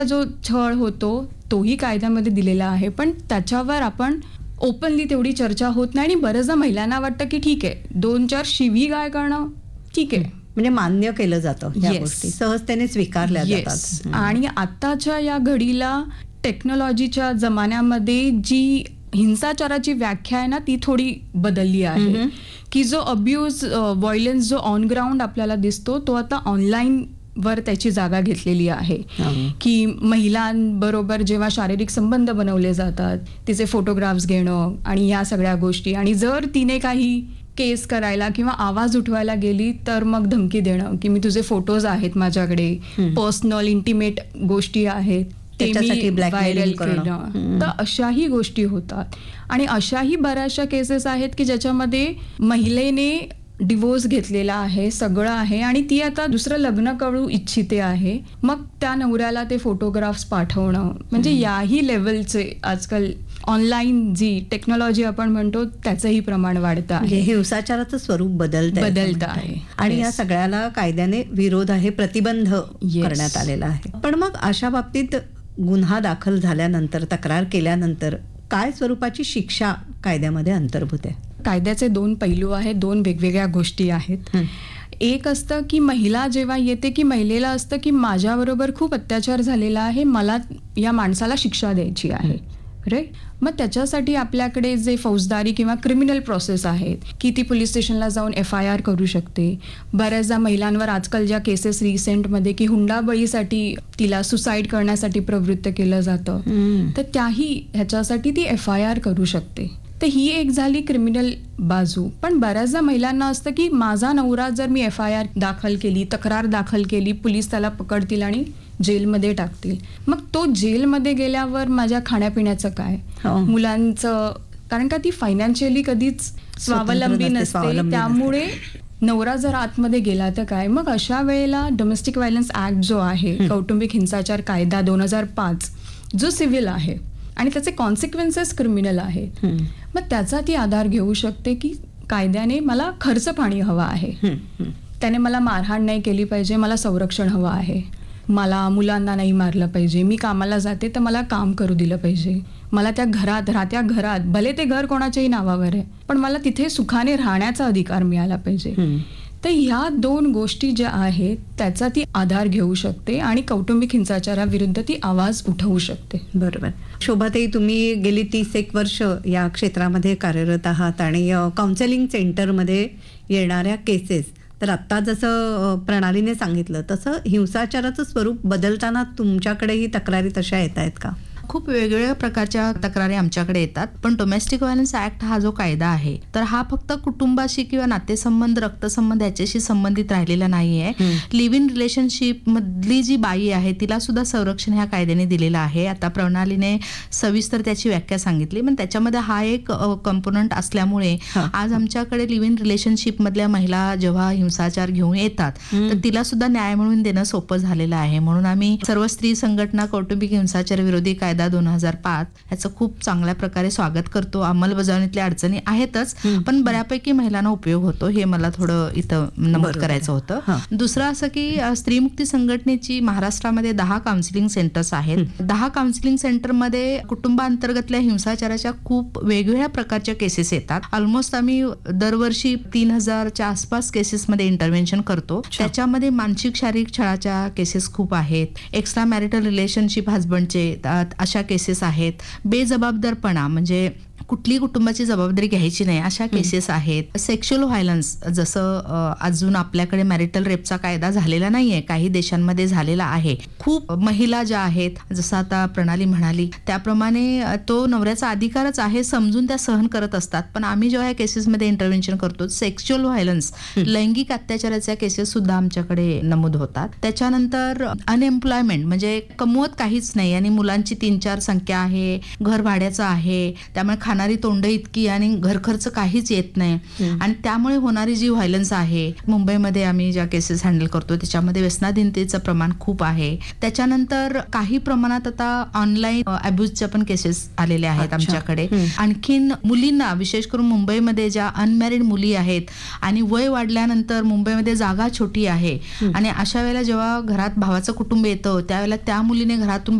जो छळ होतो तोही कायद्यामध्ये दिलेला आहे, पण त्याच्यावर आपण ओपनली तेवढी चर्चा होत नाही. आणि बऱ्याचदा महिलांना वाटतं की ठीक आहे, 2-4 शिवीगाळ करणं ठीक आहे, म्हणजे मान्य केलं जातं, या Yes. गोष्टी सहजतेने स्वीकारल्या Yes. जातात. आणि आत्ताच्या या घडीला टेक्नॉलॉजीच्या जमान्यामध्ये जी हिंसाचाराची व्याख्या आहे ना, ती थोडी बदलली आहे. की जो अब्यूज, व्हायलन्स जो ऑन ग्राउंड आपल्याला दिसतो, तो आता ऑनलाईन वर त्याची जागा घेतलेली आहे. की महिलांबरोबर जेव्हा शारीरिक संबंध बनवले जातात, तिचे फोटोग्राफ्स घेणं आणि या सगळ्या गोष्टी, आणि जर तिने काही केस करायला किंवा आवाज उठवायला गेली तर मग धमकी देणं की मी तुझे फोटोज आहेत माझ्याकडे, पर्सनल इंटिमेट गोष्टी आहेत, ते त्याच्यासाठी मी blackmailing व्हायरल करणं. केलं. तर अशाही गोष्टी होतात. आणि अशाही बऱ्याचशा केसेस आहेत की ज्याच्यामध्ये महिलेने डिवोर्स घेतलेला आहे, सगळं आहे, आणि ती आता दुसरं लग्न करू इच्छिते आहे. मग त्या नवऱ्याला ते फोटोग्राफ्स पाठवणं, म्हणजे याही लेवलचे आजकाल ऑनलाईन जी टेक्नॉलॉजी आपण म्हणतो त्याचंही प्रमाण वाढतं म्हणजे आहे, हिंसाचाराचं स्वरूप बदलतं आहे. आणि या Yes. सगळ्याला कायद्याने विरोध आहे, प्रतिबंध Yes. करण्यात आलेला आहे. पण मग अशा बाबतीत गुन्हा दाखल झाल्यानंतर, तक्रार केल्यानंतर काय स्वरूपाची शिक्षा कायद्यामध्ये अंतर्भूत आहे? कायद्याचे 2 पैलू आहेत, 2 वेगवेगळ्या गोष्टी आहेत. एक असतं की महिला जेव्हा येते की महिलेला असतं की माझ्याबरोबर खूप अत्याचार झालेला आहे, मला या माणसाला शिक्षा द्यायची आहे, राईट. मग त्याच्यासाठी आपल्याकडे जे फौजदारी किंवा क्रिमिनल प्रोसेस आहेत की ती पोलीस स्टेशनला जाऊन FIR करू शकते. बऱ्याचदा महिलांवर आजकाल ज्या केसेस रिसेंटमध्ये की हुंडाबळीसाठी तिला सुसाईड करण्यासाठी प्रवृत्त केलं जातं, तर त्याही ह्याच्यासाठी ती FIR करू शकते. तर ही एक झाली क्रिमिनल बाजू. पण बऱ्याचदा महिलांना असतं की माझा नवरा, जर मी FIR दाखल केली, तक्रार दाखल केली, पोलीस त्याला पकडतील आणि जेलमध्ये टाकतील. मग तो जेलमध्ये गेल्यावर माझ्या खाण्यापिण्याचं काय, मुलांचं, कारण का ती फायनान्शियली कधीच स्वावलंबी नसते, त्यामुळे नवरा जर आतमध्ये गेला तर काय. मग अशा वेळेला डोमेस्टिक व्हायलन्स ऍक्ट जो आहे, कौटुंबिक हिंसाचार कायदा 2005, जो सिव्हिल आहे आणि त्याचे कॉन्सिक्वेन्सेस क्रिमिनल आहेत, मग त्याचा ती आधार घेऊ शकते की कायद्याने मला खर्च पाणी हवा आहे, त्याने मला मारहाण नाही केली पाहिजे, मला संरक्षण हवं आहे, मला मुलांना नाही मारलं पाहिजे, मी कामाला जाते तर मला काम करू दिलं पाहिजे, मला त्या घरात भले ते घर कोणाच्याही नावावर आहे पण मला तिथे सुखाने राहण्याचा अधिकार मिळाला पाहिजे. तर ह्या 2 गोष्टी ज्या आहेत त्याचा ती आधार घेऊ शकते आणि कौटुंबिक हिंसाचाराविरुद्ध ती आवाज उठवू शकते. बरोबर. शोभाताई, तुम्ही गेली 31 वर्ष या क्षेत्रामध्ये कार्यरत आहात आणि काउन्सिलिंग सेंटरमध्ये येणाऱ्या केसेस, तर आत्ता जसं प्रणालीने सांगितलं तसं हिंसाचाराचं स्वरूप बदलताना तुमच्याकडेही तक्रारी तशा येत आहेत का? खूप वेगवेगळ्या प्रकारच्या तक्रारी आमच्याकडे येतात. पण डोमेस्टिक व्हायलन्स ऍक्ट हा जो कायदा आहे, तर हा फक्त कुटुंबाशी किंवा नातेसंबंध, रक्तसंबंध याच्याशी संबंधित राहिलेला नाहीये. लिव्ह इन रिलेशनशिप मधली जी बाई आहे तिला सुद्धा संरक्षण ह्या कायद्याने दिलेलं आहे. आता प्रणालीने सविस्तर त्याची व्याख्या सांगितली, पण त्याच्यामध्ये हा एक कंपोनंट असल्यामुळे आज आमच्याकडे लिव्ह इन रिलेशनशिप मधल्या महिला जेव्हा हिंसाचार घेऊन येतात तर तिला सुद्धा न्याय मिळवून देणं सोपं झालेलं आहे. म्हणून आम्ही सर्व स्त्री संघटना कौटुंबिक हिंसाचार विरोधी कायदा 2005 याचं खूप चांगल्या प्रकारे स्वागत करतो. अंमलबजावणीतल्या अडचणी आहेतच, पण बऱ्यापैकी महिलांना उपयोग होतो, हे मला थोडं इथं नमूद करायचं होतं. दुसरं असं की स्त्रीमुक्ती संघटनेची महाराष्ट्रामध्ये 10 काउन्सिलिंग सेंटर्स आहेत. 10 काउन्सिलिंग सेंटरमध्ये कुटुंबांतर्गतल्या हिंसाचाराच्या खूप वेगवेगळ्या प्रकारच्या केसेस येतात. ऑलमोस्ट आम्ही दरवर्षी 3000च्या आसपास केसेसमध्ये इंटरव्हेन्शन करतो. त्याच्यामध्ये मानसिक शारीरिक छळाच्या केसेस खूप आहेत. एक्स्ट्रा मॅरिटल रिलेशनशिप हजबंडचे अशा केसेस आहेत. बेजबाबदारपणा म्हणजे कुठली कुटुंबाची जबाबदारी घ्यायची नाही अशा केसेस आहेत. सेक्शुअल व्हायलन्स, जसं अजून आपल्याकडे मॅरिटल रेपचा कायदा झालेला नाहीये, काही देशांमध्ये झालेला आहे. खूप महिला ज्या आहेत, जसं आता प्रणाली म्हणाली त्याप्रमाणे तो नवऱ्याचा अधिकारच आहे, समजून त्या सहन करत असतात. पण आम्ही जेव्हा या केसेसमध्ये इंटरव्हेन्शन करतो, सेक्शुअल व्हायलन्स, लैंगिक अत्याचाराच्या केसेस सुद्धा आमच्याकडे नमूद होतात. त्याच्यानंतर अनएम्प्लॉयमेंट म्हणजे कमवत काहीच नाही आणि मुलांची 3-4 संख्या आहे, घर भाड्याचं आहे, त्यामुळे खाना खाणारी तोंड इतकी आणि घरखर्च काहीच येत नाही आणि त्यामुळे होणारी जी व्हायलन्स आहे, मुंबईमध्ये आम्ही ज्या केसेस हँडल करतो त्याच्यामध्ये व्यसनाधीनतेचं प्रमाण खूप आहे. त्याच्यानंतर काही प्रमाणात आता ऑनलाईन अब्यूजच्या पण केसेस आलेल्या आहेत आमच्याकडे. आणखीन मुलींना, विशेष करून मुंबईमध्ये ज्या अनमॅरिड मुली आहेत आणि वय वाढल्यानंतर मुंबईमध्ये जागा छोटी आहे आणि अशा वेळेला जेव्हा घरात भावाचं कुटुंब येतं त्यावेळेला त्या मुलीने घरातून